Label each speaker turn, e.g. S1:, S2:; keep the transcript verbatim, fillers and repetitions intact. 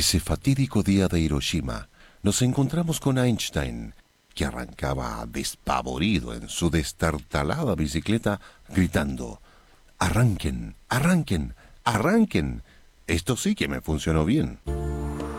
S1: Ese fatídico día de Hiroshima, nos encontramos con Einstein, que arrancaba despavorido en su destartalada bicicleta, gritando: «Arranquen, arranquen, arranquen. Esto sí que me funcionó bien».